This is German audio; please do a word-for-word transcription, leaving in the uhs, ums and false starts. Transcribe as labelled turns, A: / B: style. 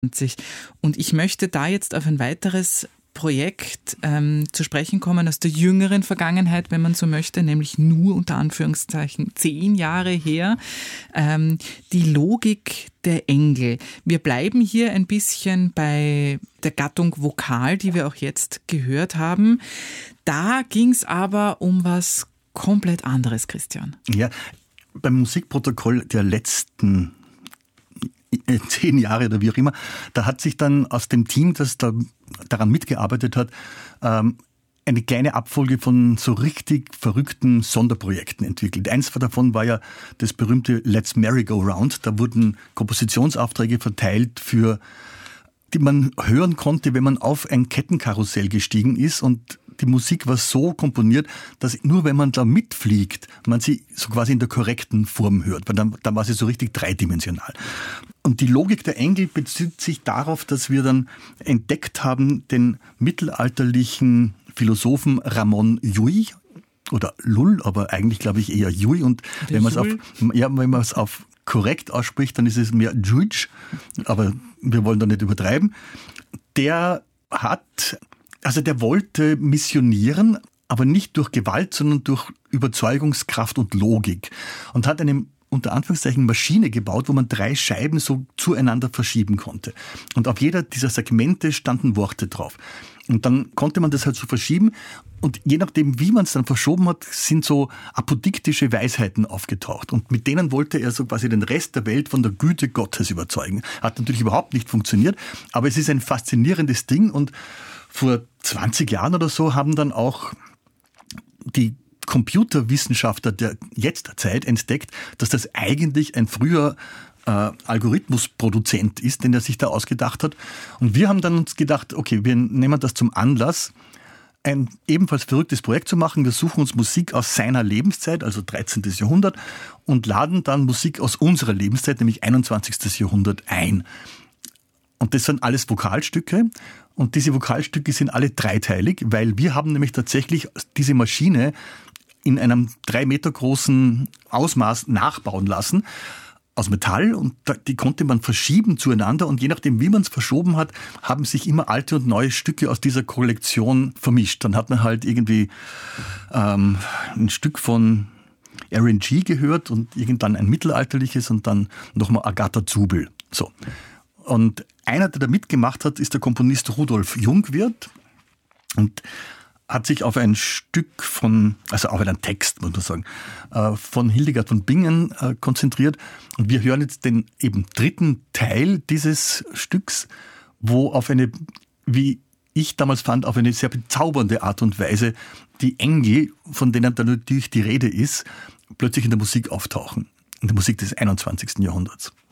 A: Und ich möchte da jetzt auf ein weiteres Projekt ähm, zu sprechen kommen aus der jüngeren Vergangenheit, wenn man so möchte, nämlich nur unter Anführungszeichen zehn Jahre her, ähm, die Logik der Engel. Wir bleiben hier ein bisschen bei der Gattung Vokal, die wir auch jetzt gehört haben. Da ging es aber um was komplett anderes, Christian.
B: Ja, beim Musikprotokoll der letzten zehn Jahre oder wie auch immer, da hat sich dann aus dem Team, das da daran mitgearbeitet hat, eine kleine Abfolge von so richtig verrückten Sonderprojekten entwickelt. Eins davon war ja das berühmte Let's Merry-Go-Round. Da wurden Kompositionsaufträge verteilt, für die man hören konnte, wenn man auf ein Kettenkarussell gestiegen ist, und die Musik war so komponiert, dass nur wenn man da mitfliegt, man sie so quasi in der korrekten Form hört, weil dann, dann war sie so richtig dreidimensional. Und die Logik der Engel bezieht sich darauf, dass wir dann entdeckt haben, den mittelalterlichen Philosophen Ramon Llull, oder Lull, aber eigentlich glaube ich eher Llull, und der wenn man es auf, ja, wenn man es auf korrekt ausspricht, dann ist es mehr Llull, aber wir wollen da nicht übertreiben. Der hat, also der wollte missionieren, aber nicht durch Gewalt, sondern durch Überzeugungskraft und Logik, und hat eine unter Anführungszeichen Maschine gebaut, wo man drei Scheiben so zueinander verschieben konnte. Und auf jeder dieser Segmente standen Worte drauf. Und dann konnte man das halt so verschieben, und je nachdem, wie man es dann verschoben hat, sind so apodiktische Weisheiten aufgetaucht. Und mit denen wollte er so quasi den Rest der Welt von der Güte Gottes überzeugen. Hat natürlich überhaupt nicht funktioniert, aber es ist ein faszinierendes Ding, und vor zwanzig Jahren oder so haben dann auch die Computerwissenschaftler der Jetztzeit entdeckt, dass das eigentlich ein früher äh, Algorithmusproduzent ist, den er sich da ausgedacht hat. Und wir haben dann uns gedacht, okay, wir nehmen das zum Anlass, ein ebenfalls verrücktes Projekt zu machen. Wir suchen uns Musik aus seiner Lebenszeit, also dreizehnten. Jahrhundert, und laden dann Musik aus unserer Lebenszeit, nämlich einundzwanzigsten. Jahrhundert, ein. Und das sind alles Vokalstücke. Und diese Vokalstücke sind alle dreiteilig, weil wir haben nämlich tatsächlich diese Maschine in einem drei Meter großen Ausmaß nachbauen lassen, aus Metall, und die konnte man verschieben zueinander, und je nachdem, wie man es verschoben hat, haben sich immer alte und neue Stücke aus dieser Kollektion vermischt. Dann hat man halt irgendwie ähm, ein Stück von R N G gehört und irgendwann ein mittelalterliches und dann nochmal Agatha Zubel. So. Und einer, der da mitgemacht hat, ist der Komponist Rudolf Jungwirth, und hat sich auf ein Stück von, also auf einen Text, muss man sagen, von Hildegard von Bingen konzentriert. Und wir hören jetzt den eben dritten Teil dieses Stücks, wo auf eine, wie ich damals fand, auf eine sehr bezaubernde Art und Weise die Engel, von denen da natürlich die Rede ist, plötzlich in der Musik auftauchen. In der Musik des einundzwanzigsten. Jahrhunderts.